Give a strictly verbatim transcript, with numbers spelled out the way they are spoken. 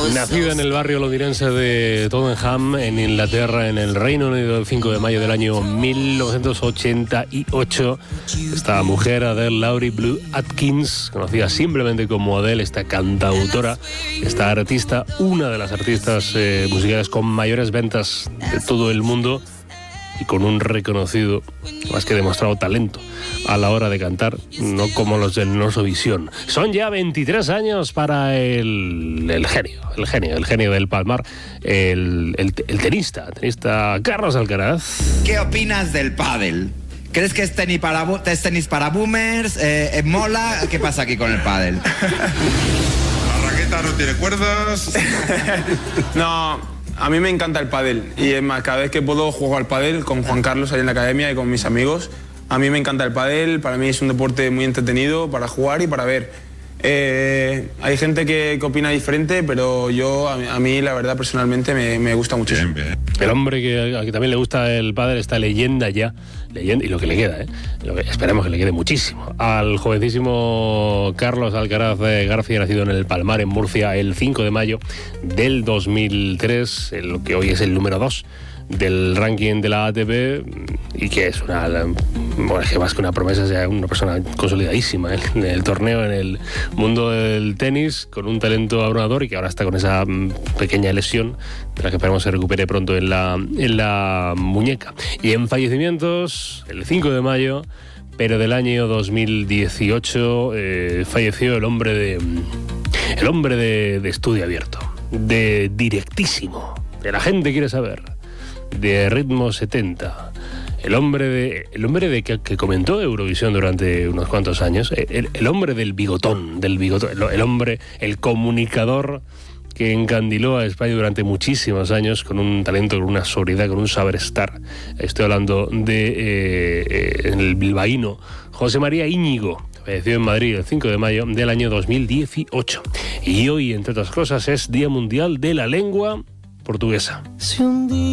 Nacida en el barrio londinense de Tottenham, en Inglaterra, en el Reino Unido, el cinco de mayo del año mil novecientos ochenta y ocho, esta mujer, Adele Laurie Blue Atkins, conocida simplemente como Adele, esta cantautora, esta artista, una de las artistas eh, musicales con mayores ventas de todo el mundo y con un reconocido, más que demostrado, talento a la hora de cantar, no como los del Norsovisión. Son ya veintitrés años para el, el genio, el genio, el genio del Palmar, el, el, el tenista, tenista Carlos Alcaraz. ¿Qué opinas del pádel? ¿Crees que es tenis para, es tenis para boomers? Eh, ¿Mola? ¿Qué pasa aquí con el pádel? La raqueta no tiene cuerdas. No... A mí me encanta el pádel y es más, cada vez que puedo juego al pádel con Juan Carlos ahí en la academia y con mis amigos. A mí me encanta el pádel, para mí es un deporte muy entretenido para jugar y para ver. Eh, hay gente que, que opina diferente, pero yo, a mí, a mí la verdad, personalmente me, me gusta muchísimo. Bien, bien. El hombre que, a que también le gusta el pádel, esta leyenda ya, leyenda, y lo que le queda, ¿eh? Lo que, esperemos que le quede muchísimo. Al jovencísimo Carlos Alcaraz García, nacido en el Palmar, en Murcia, el cinco de mayo del dos mil tres, lo que hoy es el número dos del ranking de la A T P, y que es una, bueno, es que más que una promesa, es una persona consolidadísima ¿eh? en el torneo, en el mundo del tenis, con un talento abrumador, y que ahora está con esa pequeña lesión de la que esperemos se recupere pronto en la, en la muñeca. Y en fallecimientos, el cinco de mayo, pero del año dos mil dieciocho, eh, falleció el hombre de el hombre de, de Estudio Abierto, de Directísimo, de La Gente Quiere Saber, de Ritmo setenta, el hombre de el hombre de que, que comentó Eurovisión durante unos cuantos años, el, el hombre del bigotón, del bigotón, el, el hombre, el comunicador que encandiló a España durante muchísimos años con un talento, con una sobriedad, con un saber estar. Estoy hablando de eh, eh, el bilbaíno José María Íñigo. Falleció en Madrid el cinco de mayo del año dos mil dieciocho. Y hoy, entre otras cosas, es Día Mundial de la Lengua Portuguesa.